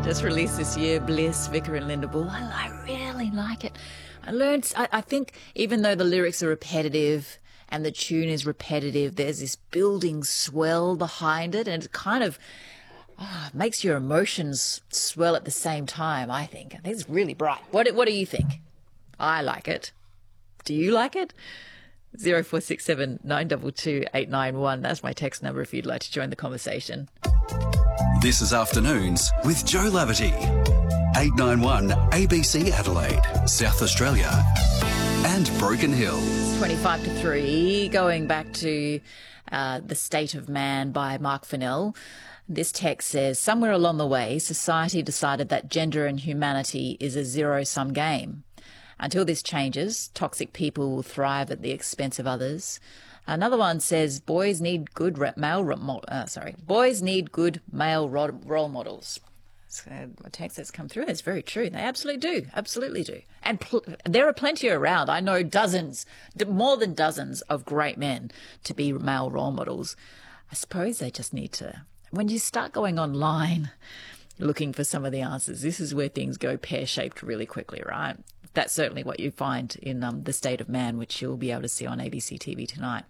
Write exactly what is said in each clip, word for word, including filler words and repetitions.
Just released this year, Bliss, Vicar and Linda Bull. I, I really like it. I learned, I, I think even though the lyrics are repetitive and the tune is repetitive, there's this building swell behind it, and it kind of oh, makes your emotions swell at the same time, I think. I think it's really bright. What, what do you think? I like it. Do you like it? zero four six seven nine two two eight nine one. That's my text number if you'd like to join the conversation. This is Afternoons with Joe Laverty. eight nine one A B C Adelaide, South Australia and Broken Hill. twenty-five to three, going back to uh, The State of Man by Mark Fennell. This text says, somewhere along the way, society decided that gender and humanity is a zero-sum game. Until this changes, toxic people will thrive at the expense of others. Another one says, boys need good re- male ro- uh, sorry, boys need good male ro- role models. So a text that's come through is very true. They absolutely do, absolutely do. And pl- there are plenty around. I know dozens, more than dozens of great men to be male role models. I suppose they just need to, when you start going online looking for some of the answers, this is where things go pear-shaped really quickly, right? That's certainly what you find in um, The State of Man, which you'll be able to see on A B C T V tonight.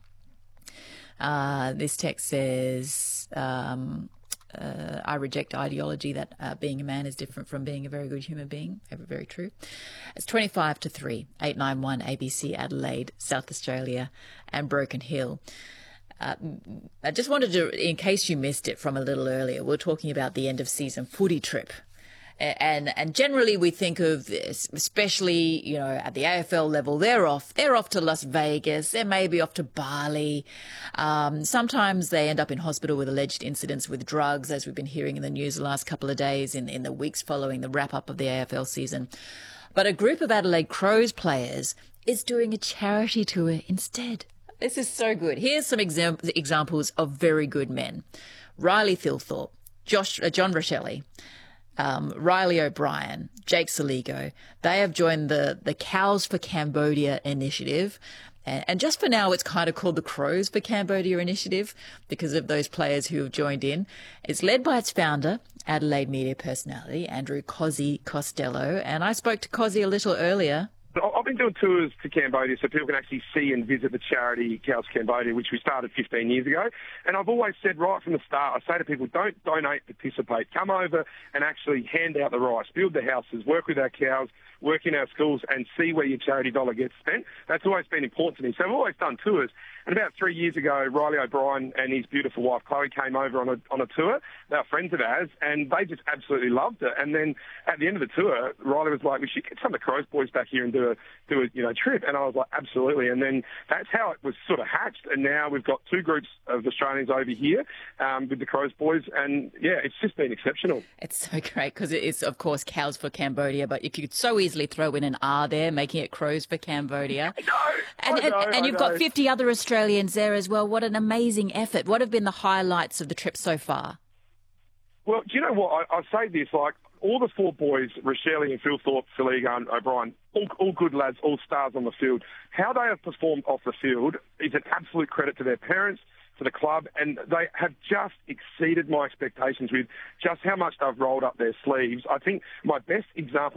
Uh, this text says, um, uh, I reject ideology that uh, being a man is different from being a very good human being. Very true. It's twenty-five to three, eight nine one A B C Adelaide, South Australia and Broken Hill. Uh, I just wanted to, in case you missed it from a little earlier, we're talking about the end of season footy trip. And and generally we think of this, especially, you know, at the A F L level, they're off. They're off to Las Vegas. They're maybe off to Bali. Um, sometimes they end up in hospital with alleged incidents with drugs, as we've been hearing in the news the last couple of days in, in the weeks following the wrap-up of the A F L season. But a group of Adelaide Crows players is doing a charity tour instead. This is so good. Here's some exam- examples of very good men. Riley Thilthorpe, Josh, uh, John Rochelle, Um, Riley O'Brien, Jake Saligo, they have joined the, the Cows for Cambodia initiative. And, and just for now, it's kind of called the Crows for Cambodia initiative because of those players who have joined in. It's led by its founder, Adelaide media personality, Andrew Cozzy Costello. And I spoke to Cozzy a little earlier. I've been doing tours to Cambodia so people can actually see and visit the charity Cows Cambodia, which we started fifteen years ago. And I've always said right from the start, I say to people, don't donate, participate. Come over and actually hand out the rice, build the houses, work with our cows, work in our schools and see where your charity dollar gets spent. That's always been important to me. So I've always done tours. And about three years ago, Riley O'Brien and his beautiful wife, Chloe, came over on a, on a tour. They were friends of ours, and they just absolutely loved it. And then at the end of the tour, Riley was like, we should get some of the Crows boys back here and do a, do a you know, trip. And I was like, absolutely. And then that's how it was sort of hatched. And now we've got two groups of Australians over here um, with the Crows boys. And, yeah, it's just been exceptional. It's so great because it is, of course, Cows for Cambodia. But if you could so easily throw in an R there, making it Crows for Cambodia. I know, and, I know, and, and you've I got know. fifty other Australians there as well. What an amazing effort. What have been the highlights of the trip so far? Well, do you know what? I, I say this, like, all the four boys, Rochelle and Thilthorpe, Saligo and O'Brien, all, all good lads, all stars on the field. How they have performed off the field is an absolute credit to their parents, to the club, and they have just exceeded my expectations with just how much they've rolled up their sleeves. I think my best example